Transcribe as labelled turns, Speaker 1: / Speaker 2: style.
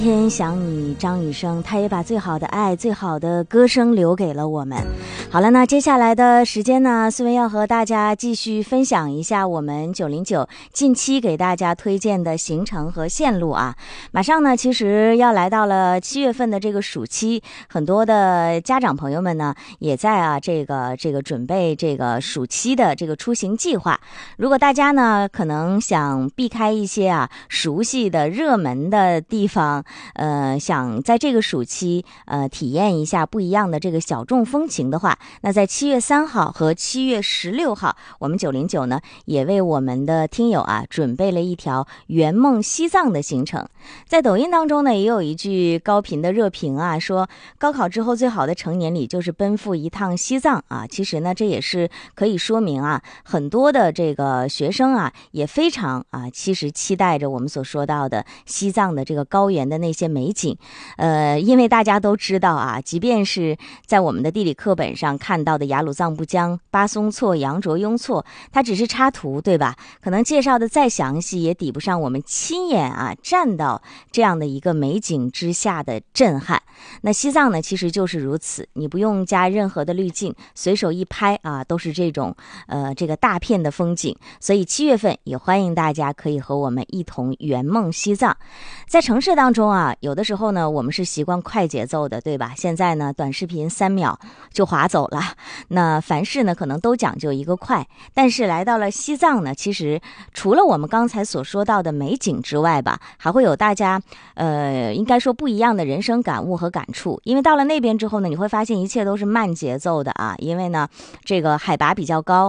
Speaker 1: 天想你张雨生，他也把最好的爱最好的歌声留给了我们。好了，那接下来的时间呢，思维要和大家继续分享一下我们909近期给大家推荐的行程和线路啊。马上呢其实要来到了7月份的这个暑期，很多的家长朋友们呢也在这个准备这个暑期的这个出行计划。如果大家呢可能想避开一些熟悉的热门的地方，想在这个暑期体验一下不一样的这个小众风情的话，那在7月3号和7月16号，我们909呢也为我们的听友准备了一条圆梦西藏的行程。在抖音当中呢也有一句高频的热评说高考之后最好的成年礼就是奔赴一趟西藏其实呢这也是可以说明很多的这个学生也非常其实期待着我们所说到的西藏的这个高原的那些美景。因为大家都知道即便是在我们的地理课本上看到的雅鲁藏布江、巴松措、羊卓雍措，它只是插图，对吧？可能介绍的再详细也抵不上我们亲眼站到这样的一个美景之下的震撼。那西藏呢其实就是如此，你不用加任何的滤镜，随手一拍都是这种这个大片的风景。所以7月份也欢迎大家可以和我们一同圆梦西藏。在城市当中有的时候呢我们是习惯快节奏的，对吧？现在呢短视频3秒就划走了，那凡事呢可能都讲究一个快。但是来到了西藏呢，其实除了我们刚才所说到的美景之外吧，还会有大家应该说不一样的人生感悟和感触。因为到了那边之后呢，你会发现一切都是慢节奏的因为呢这个海拔比较高